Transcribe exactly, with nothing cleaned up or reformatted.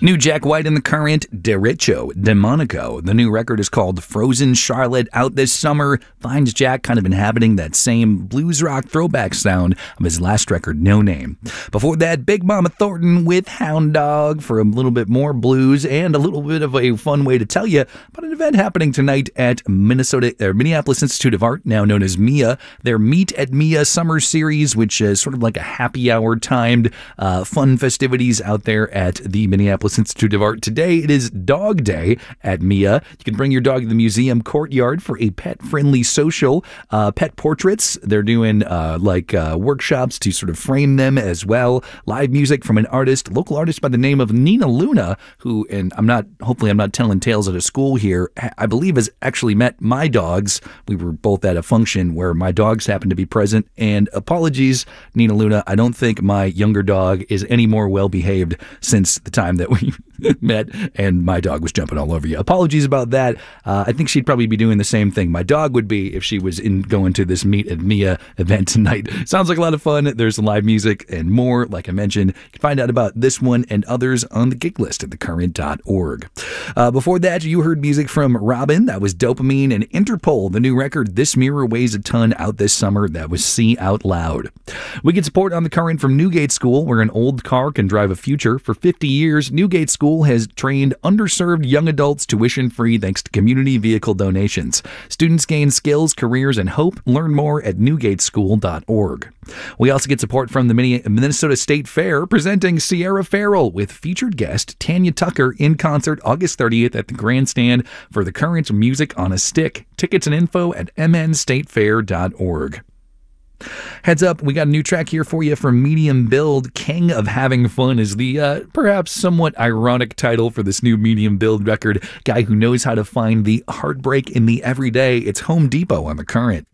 New Jack White in the Current, Derecho, Demonico. The new record is called Frozen Charlotte, out this summer. Finds Jack kind of inhabiting that same blues rock throwback sound of his last record, No Name. Before that, Big Mama Thornton with Hound Dog for a little bit more blues and a little bit of a fun way to tell you about an event happening tonight at Minnesota, or Minneapolis Institute of Art, now known as M I A. Their Meet at M I A summer series, which is sort of like a happy hour timed uh, fun festivities out there at the Minneapolis Institute of Art. Today it is Dog Day at M I A. You can bring your dog to the museum courtyard for a pet-friendly social. Uh, pet portraits. They're doing uh, like uh, workshops to sort of frame them as well. Live music from an artist, local artist by the name of Nina Luna, who, and I'm not, hopefully I'm not telling tales at a school here, I believe has actually met my dogs. We were both at a function where my dogs happened to be present, and apologies, Nina Luna, I don't think my younger dog is any more well-behaved since the time that we met and my dog was jumping all over you. Apologies about that. Uh, I think she'd probably be doing the same thing my dog would be if she was in going to this Meet at M I A event tonight. Sounds like a lot of fun. There's live music and more. Like I mentioned, you can find out about this one and others on the gig list at the current dot org. Uh, before that, you heard music from Robin. That was Dopamine, and Interpol, the new record, This Mirror Weighs a Ton, out this summer. That was See Out Loud. We get support on the current from Newgate School, where an old car can drive a future. For fifty years, Newgate School has trained underserved young adults tuition-free thanks to community vehicle donations. Students gain skills, careers, and hope. Learn more at newgate school dot org. We also get support from the Minnesota State Fair, presenting Sierra Farrell with featured guest Tanya Tucker in concert August thirtieth at the Grandstand for the Current Music on a Stick. Tickets and info at m n state fair dot org. Heads up, we got a new track here for you from Medium Build. King of Having Fun is the uh, perhaps somewhat ironic title for this new Medium Build record. Guy who knows how to find the heartbreak in the everyday. It's Home Depot on the Current.